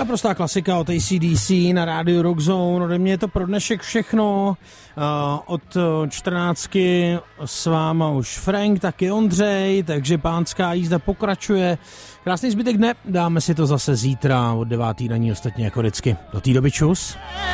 Naprostá klasika od AC/DC na rádiu Rockzone. Ode mě je to pro dnešek všechno. Od 14 s váma už Frank, taky Ondřej, takže pánská jízda pokračuje. Krásný zbytek dne, dáme si to zase zítra od 9. raní, ostatně jako vždycky. Do té doby čus.